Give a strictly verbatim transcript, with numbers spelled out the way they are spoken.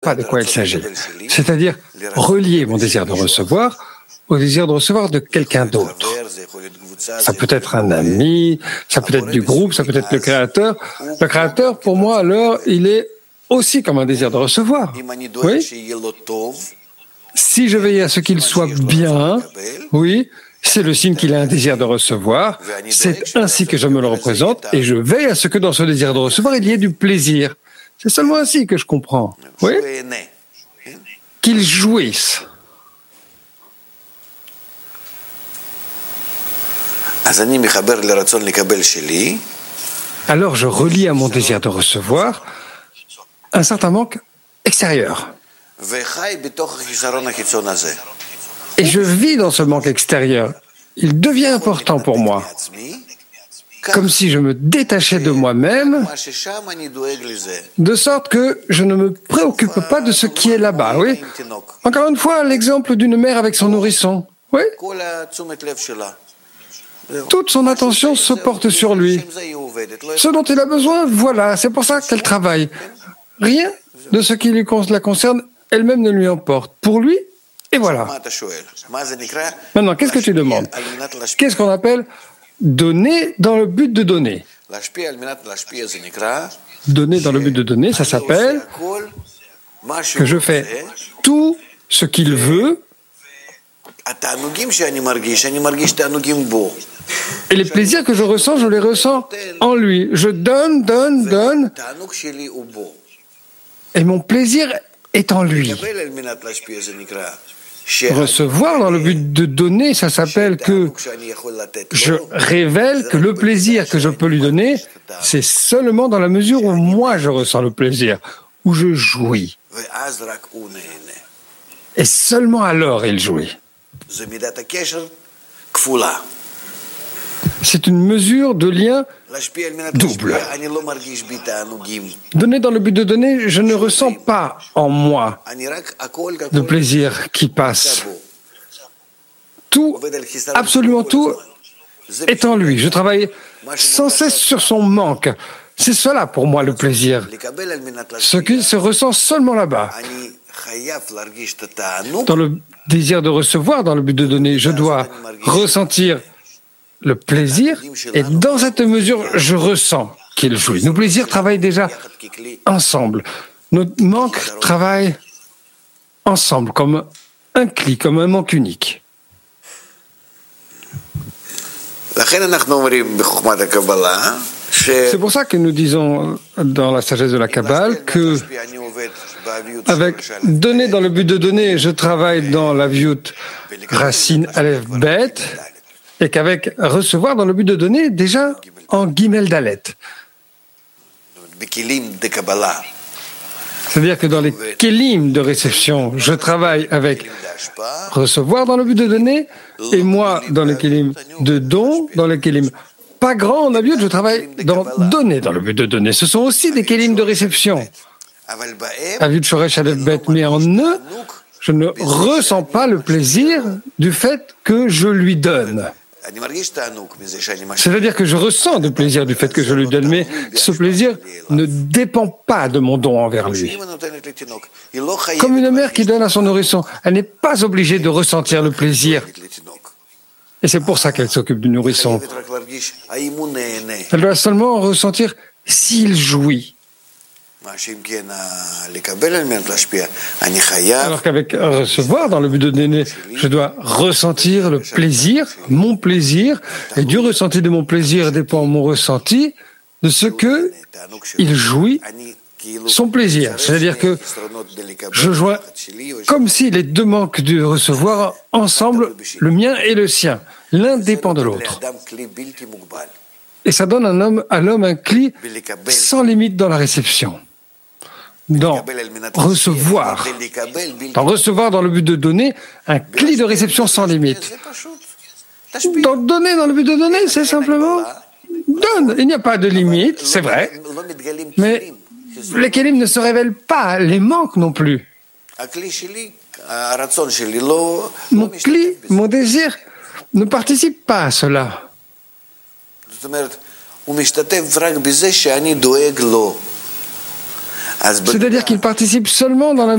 pas de quoi il s'agit. C'est-à-dire relier mon désir de recevoir au désir de recevoir de quelqu'un d'autre. Ça peut être un ami, ça peut être du groupe, ça peut être le créateur. Le créateur, pour moi, alors, il est aussi comme un désir de recevoir. Oui. Si je veille à ce qu'il soit bien, oui, c'est le signe qu'il a un désir de recevoir. C'est ainsi que je me le représente et je veille à ce que dans ce désir de recevoir, il y ait du plaisir. C'est seulement ainsi que je comprends. Oui. Qu'il jouisse. Alors je relie à mon désir de recevoir un certain manque extérieur. Et je vis dans ce manque extérieur. Il devient important pour moi. Comme si je me détachais de moi-même, de sorte que je ne me préoccupe pas de ce qui est là-bas. Oui. Encore une fois, l'exemple d'une mère avec son nourrisson. Oui. Toute son attention se porte sur lui. Ce dont il a besoin, voilà, c'est pour ça qu'elle travaille. Rien de ce qui lui la concerne, elle-même ne lui importe. Pour lui, et voilà. Maintenant, qu'est-ce que tu demandes? Qu'est-ce qu'on appelle donner dans le but de donner? Donner dans le but de donner, ça s'appelle que je fais tout ce qu'il veut. Et les plaisirs que je ressens, je les ressens en lui. Je donne, donne, donne. Et mon plaisir est en lui. Recevoir dans le but de donner, ça s'appelle que je révèle que le plaisir que je peux lui donner, c'est seulement dans la mesure où moi je ressens le plaisir, où je jouis. Et seulement alors il jouit. C'est une mesure de lien double. Donner dans le but de donner, je ne ressens pas en moi de plaisir qui passe. Tout, absolument tout, est en lui. Je travaille sans cesse sur son manque. C'est cela pour moi le plaisir. Ce qui se ressent seulement là-bas. Dans le désir de recevoir, dans le but de donner, je dois ressentir le plaisir, et dans cette mesure, je ressens qu'il jouit. Nos plaisirs travaillent déjà ensemble. Notre manque travaille ensemble, comme un cli, comme un manque unique. C'est pour ça que nous disons dans la sagesse de la Kabbale que avec donner dans le but de donner, je travaille dans la viout racine aleph bet, et qu'avec recevoir dans le but de donner, déjà en Gimel Dalet. C'est-à-dire que dans les kélim de réception, je travaille avec recevoir dans le but de donner, et moi, dans les kélim de don, dans les kélim pas grands en aviot, je travaille dans donner dans le but de donner. Ce sont aussi des kélim de réception. Aviut Shoresh Aleph Bet, mais en eux, je ne ressens pas le plaisir du fait que je lui donne. C'est-à-dire que je ressens du plaisir du fait que je lui donne, mais ce plaisir ne dépend pas de mon don envers lui. Comme une mère qui donne à son nourrisson, elle n'est pas obligée de ressentir le plaisir. Et c'est pour ça qu'elle s'occupe du nourrisson. Elle doit seulement ressentir s'il jouit. Alors qu'avec recevoir dans le but de donner, je dois ressentir le plaisir, mon plaisir, et du ressenti de mon plaisir dépend mon ressenti de ce que il jouit son plaisir. C'est-à-dire que je joins comme si les deux manques de recevoir ensemble, le mien et le sien. L'un dépend de l'autre. Et ça donne un homme, à l'homme un cli sans limite dans la réception. Dans recevoir, dans recevoir dans le but de donner, un cli de réception sans limite. Dans donner dans le but de donner, c'est simplement donne. Il n'y a pas de limite, c'est vrai, mais les kélim ne se révèlent pas, les manques non plus. Mon cli, mon désir ne participe pas à cela. C'est-à-dire qu'il participe seulement dans la